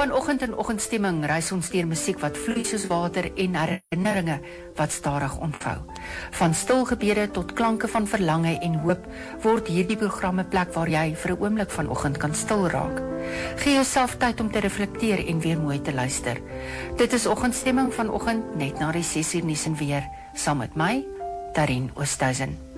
Vanoggend in Oggendstemming reis ons deur musiek wat vloei soos water en herinneringe wat stadig ontvou. Van stil gebede tot klanke van verlange en hoop word hierdie programme plek waar jy vir 'n oomblik vanoggend kan stil raak. Gee jouself tyd om te reflekteer en weer mooi te luister. Dit is Oggendstemming vanoggend net na die 6 uur nuus en weer, saam met my, Darien Oosthuizen.